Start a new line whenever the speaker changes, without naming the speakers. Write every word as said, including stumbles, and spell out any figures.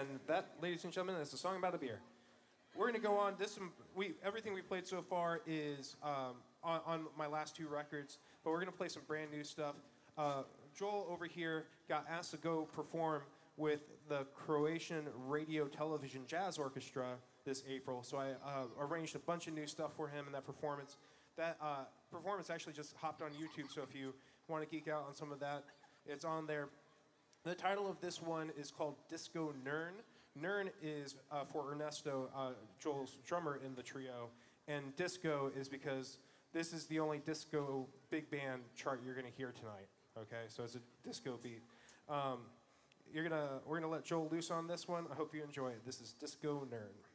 And that, ladies and gentlemen, is a song about a beer. We're going to go on. This we everything we played so far is um, on, on my last two records, but we're going to play some brand new stuff. Uh, Joel over here got asked to go perform with the Croatian Radio Television Jazz Orchestra this April, so I uh, arranged a bunch of new stuff for him in that performance. That uh, performance actually just hopped on YouTube, so if you want to geek out on some of that, it's on there. The title of this one is called Disco Nern. Nern is uh, for Ernesto, uh, Joel's drummer in the trio, and disco is because this is the only disco big band chart you're going to hear tonight. Okay, so it's a disco beat. Um, you're gonna, we're gonna let Joel loose on this one. I hope you enjoy it. This is Disco Nern.